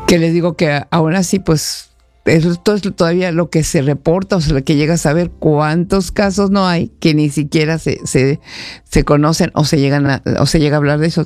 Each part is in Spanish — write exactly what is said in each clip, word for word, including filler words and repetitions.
que les digo que aún así, pues, esto es todavía lo que se reporta, o sea, lo que llega a saber cuántos casos no hay que ni siquiera se, se, se conocen o se llegan a, o se llega a hablar de esos.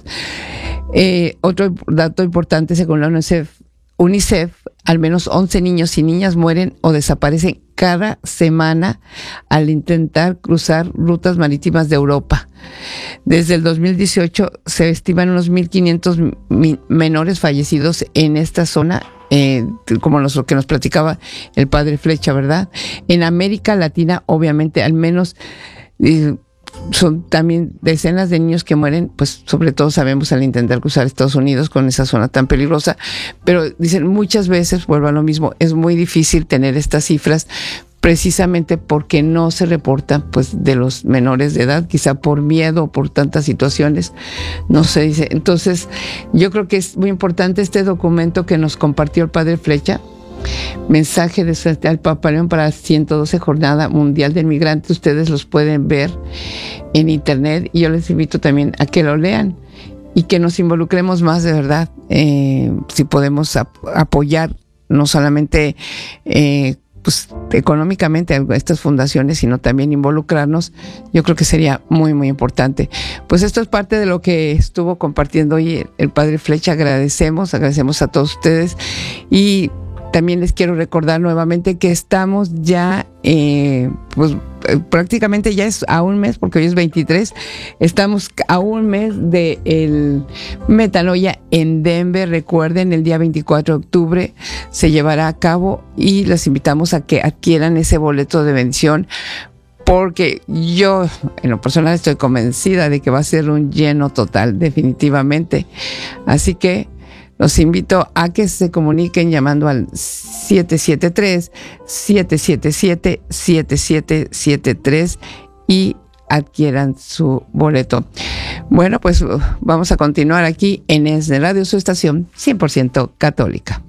Eh, otro dato importante, según la UNICEF, UNICEF, al menos once niños y niñas mueren o desaparecen cada semana al intentar cruzar rutas marítimas de Europa. Desde el dos mil dieciocho se estiman unos mil quinientos mi- menores fallecidos en esta zona, eh, como lo que nos platicaba el padre Flecha, ¿verdad? En América Latina, obviamente, al menos eh, son también decenas de niños que mueren, pues sobre todo sabemos al intentar cruzar Estados Unidos con esa zona tan peligrosa, pero dicen muchas veces, vuelvo a lo mismo, es muy difícil tener estas cifras precisamente porque no se reportan pues de los menores de edad, quizá por miedo o por tantas situaciones, no se dice. Entonces yo creo que es muy importante este documento que nos compartió el padre Flecha, mensaje de al Papa León para la ciento doce Jornada Mundial del Migrante. Ustedes los pueden ver en internet y yo les invito también a que lo lean y que nos involucremos más de verdad, eh, si podemos ap- apoyar no solamente eh, pues económicamente a estas fundaciones, sino también involucrarnos. Yo creo que sería muy muy importante. Pues esto es parte de lo que estuvo compartiendo hoy el, el padre Flecha. Agradecemos, agradecemos a todos ustedes y también les quiero recordar nuevamente que estamos ya, eh, pues eh, prácticamente ya es a un mes, porque hoy es veintitrés, estamos a un mes de el Metanoia en Denver. Recuerden, el día veinticuatro de octubre se llevará a cabo y les invitamos a que adquieran ese boleto de bendición, porque yo en lo personal estoy convencida de que va a ser un lleno total, definitivamente. Así que los invito a que se comuniquen llamando al siete siete tres, siete siete siete, siete siete siete tres y adquieran su boleto. Bueno, pues vamos a continuar aquí en E S N E Radio, su estación cien por ciento católica.